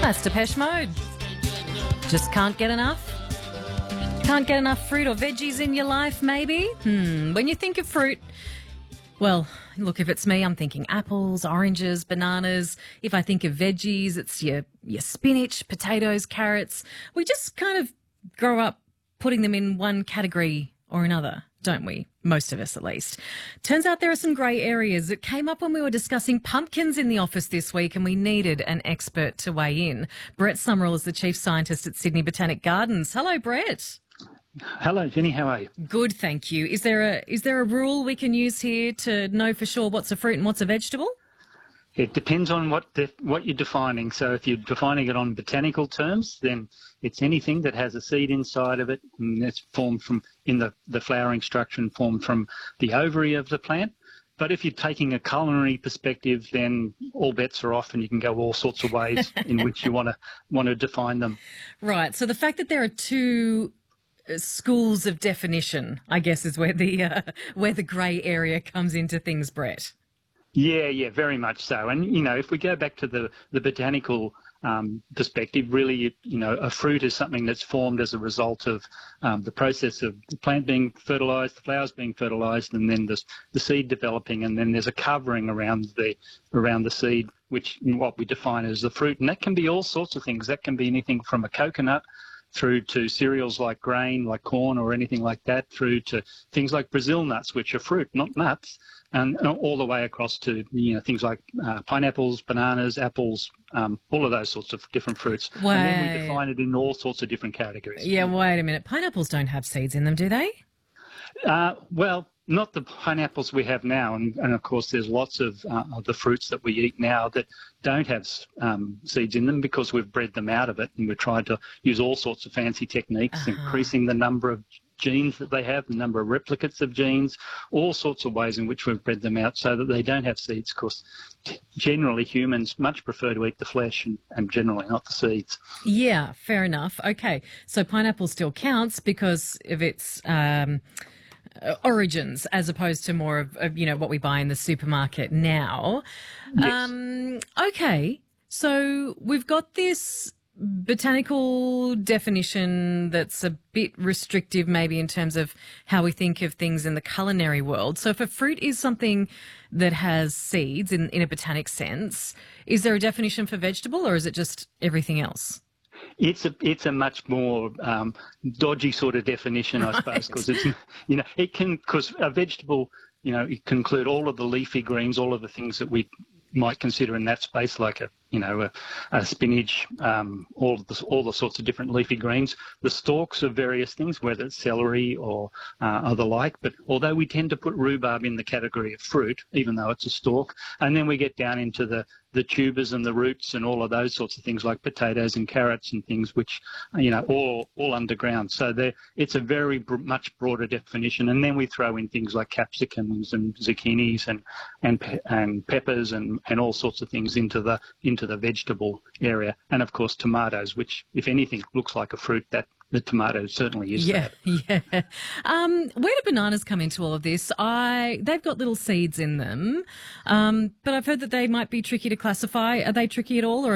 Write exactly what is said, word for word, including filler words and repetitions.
That's Depeche Mode. Just can't get enough? Can't get enough fruit or veggies in your life, maybe? Hmm, when you think of fruit, well, look, if it's me, I'm thinking apples, oranges, bananas. If I think of veggies, it's your, your spinach, potatoes, carrots. We just kind of grow up putting them in one category or another, don't we? Most of us, at least. Turns out there are some grey areas. It came up when we were discussing pumpkins in the office this week and we needed an expert to weigh in. Brett Summerall is the Chief Scientist at Sydney Botanic Gardens. Hello, Brett. Hello, Jenny. How are you? Good, thank you. Is there a is there a rule we can use here to know for sure what's a fruit and what's a vegetable? It depends on what the, what you're defining. So if you're defining it on botanical terms, then it's anything that has a seed inside of it, and it's formed from in the, the flowering structure and formed from the ovary of the plant. But if you're taking a culinary perspective, then all bets are off, and you can go all sorts of ways in which you want to want to define them. Right. So the fact that there are two schools of definition, I guess, is where the uh, where the grey area comes into things, Brett. Yeah, yeah, very much so. And, you know, if we go back to the, the botanical um, perspective, really, you know, a fruit is something that's formed as a result of um, the process of the plant being fertilised, the flowers being fertilised, and then the, the seed developing, and then there's a covering around the around the seed, which what we define as the fruit. And that can be all sorts of things. That can be anything from a coconut through to cereals like grain, like corn or anything like that, through to things like Brazil nuts, which are fruit, not nuts, and all the way across to, you know, things like uh, pineapples, bananas, apples, um, all of those sorts of different fruits. Wait. And then we define it in all sorts of different categories. Yeah, wait a minute. Pineapples don't have seeds in them, do they? Uh, well, not the pineapples we have now, and, and of course there's lots of, uh, of the fruits that we eat now that don't have um, seeds in them because we've bred them out of it, and we've tried to use all sorts of fancy techniques, uh-huh. increasing the number of genes that they have, the number of replicates of genes, all sorts of ways in which we've bred them out so that they don't have seeds, because generally humans much prefer to eat the flesh and, and generally not the seeds. Yeah, fair enough. Okay, so pineapple still counts because of its um, origins as opposed to more of, of, you know, what we buy in the supermarket now. Yes. Um, okay, so we've got this botanical definition that's a bit restrictive maybe in terms of how we think of things in the culinary world. So if a fruit is something that has seeds in, in a botanic sense, is there a definition for vegetable or is it just everything else? It's a it's a much more um, dodgy sort of definition, I suppose, because it's, you know, it can, because a vegetable, you know, it can include all of the leafy greens, all of the things that we might consider in that space, like a, you know, a, a spinach, um, all of the, all the sorts of different leafy greens, the stalks of various things, whether it's celery or uh, other like. But although we tend to put rhubarb in the category of fruit, even though it's a stalk, and then we get down into the, the tubers and the roots and all of those sorts of things like potatoes and carrots and things, which, you know, all all underground. So there, it's a very br- much broader definition. And then we throw in things like capsicums and zucchinis and and pe- and peppers and, and all sorts of things into the into the vegetable area. And of course tomatoes, which if anything looks like a fruit, that the tomato certainly is. Yeah, that. yeah. Um, where do bananas come into all of this? I they've got little seeds in them, um, but I've heard that they might be tricky to classify. Are they tricky at all, or